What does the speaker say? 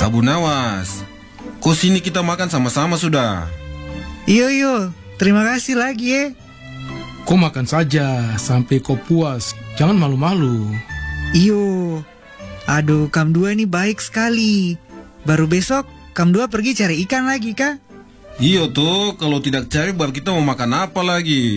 Kabu Nawas, kok sini kita makan sama-sama sudah. Iyo, terima kasih lagi ya. Kau makan saja sampai kau puas, jangan malu-malu. Iyo, aduh Kam 2 ini baik sekali. Baru besok Kam 2 pergi cari ikan lagi kah? Iya tuh, kalau tidak cari baru kita mau makan apa lagi?